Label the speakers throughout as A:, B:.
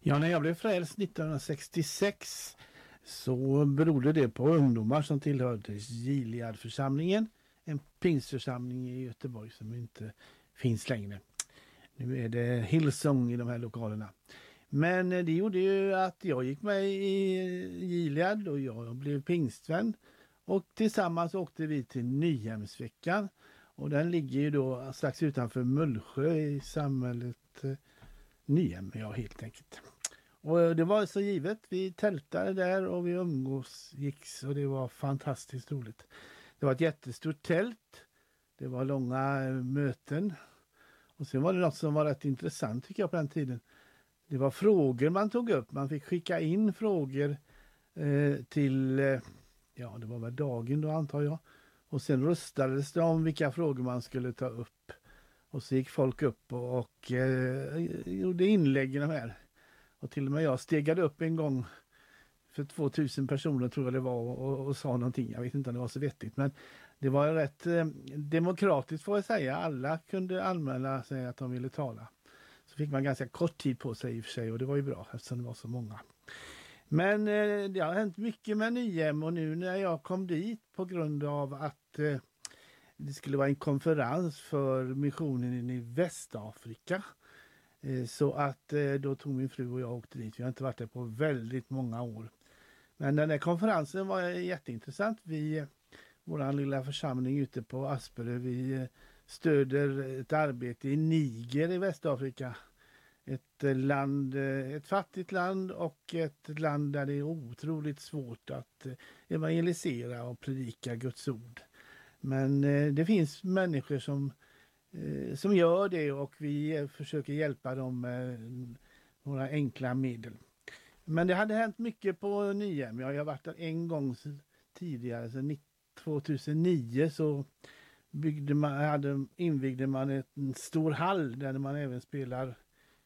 A: Ja, när jag blev frälst 1966 så berodde det på ungdomar som tillhörde Gileadförsamlingen, en pingstförsamling i Göteborg som inte finns längre. Nu är det Hillsong i de här lokalerna. Men det gjorde ju att jag gick med i Gilead och jag blev pingstvän. Och tillsammans åkte vi till Nyhemsveckan. Och den ligger ju då strax utanför Mullsjö i samhället Nyhem, ja, helt enkelt. Och det var så givet. Vi tältade där och vi umgicks och det var fantastiskt roligt. Det var ett jättestort tält. Det var långa möten. Och sen var det något som var rätt intressant tycker jag på den tiden. Det var frågor man tog upp. Man fick skicka in frågor till, ja det var väl dagen då antar jag. Och sen röstades det om vilka frågor man skulle ta upp. Och så gick folk upp och gjorde inlägg i de här. Och till och med jag stegade upp en gång för 2000 personer tror jag det var och sa någonting. Jag vet inte om det var så vettigt men det var rätt demokratiskt får jag säga. Alla kunde anmäla sig att de ville tala. Så fick man ganska kort tid på sig i och för sig och det var ju bra eftersom det var så många. Men det har hänt mycket med Nyhem och nu när jag kom dit på grund av att det skulle vara en konferens för missionen i Västafrika. Så att då tog min fru och jag åkte dit. Vi har inte varit där på väldigt många år. Men den här konferensen var jätteintressant. Vår lilla församling ute på Asperö, vi stöder ett arbete i Niger i Västafrika. Ett fattigt land och ett land där det är otroligt svårt att evangelisera och predika Guds ord. Men det finns människor som gör det och vi försöker hjälpa dem med några enkla medel. Men det hade hänt mycket på Nyhem. Jag har varit där en gång tidigare, så 2009 så invigde man en stor hall där man även spelar.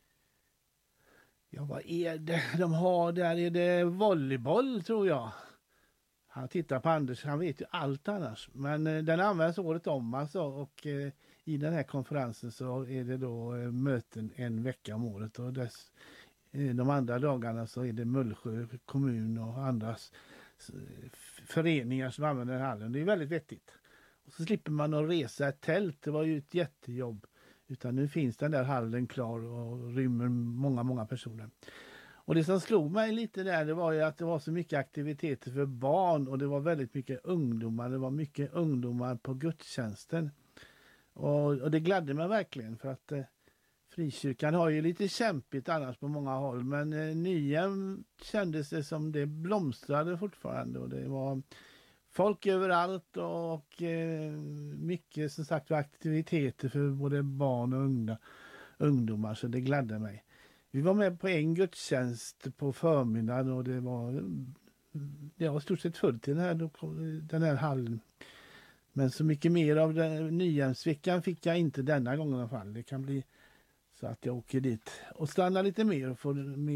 A: Ja, vad är det de har där? Är det volleyboll tror jag? Han tittar på Anders, han vet ju allt annars. Men den används året om alltså och i den här konferensen så är det då möten en vecka om året och de andra dagarna så är det Mullsjö kommun och andra föreningar som använder den hallen. Det är väldigt vettigt. Och så slipper man att resa ett tält, det var ju ett jättejobb. Utan nu finns den där hallen klar och rymmer många personer. Och det som slog mig lite där det var ju att det var så mycket aktiviteter för barn och det var väldigt mycket ungdomar. Det var mycket ungdomar på gudstjänsten. Och det gladde mig verkligen för att frikyrkan har ju lite kämpigt annars på många håll. Men Nyhem kändes det som det blomstrade fortfarande och det var folk överallt och mycket som sagt aktiviteter för både barn och ungdomar så det gladde mig. Vi var med på en gudstjänst på förmiddagen och det var stort sett fullt i den här hallen. Men så mycket mer av den Nyhemsveckan fick jag inte denna gången i alla fall. Det kan bli så att jag åker dit och stannar lite mer och får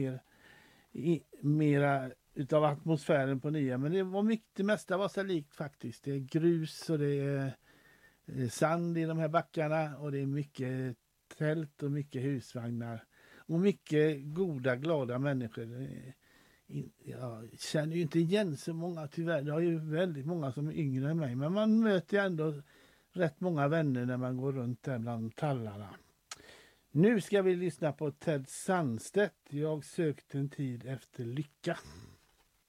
A: mera utav atmosfären på Nyhem. Men det var mycket, det mesta var så likt faktiskt. Det är grus och det är sand i de här backarna och det är mycket tält och mycket husvagnar. Och mycket goda, glada människor. Jag känner ju inte igen så många tyvärr. Det är ju väldigt många som är yngre än mig. Men man möter ju ändå rätt många vänner när man går runt där bland tallarna. Nu ska vi lyssna på Ted Sandstedt. Jag sökte en tid efter lycka.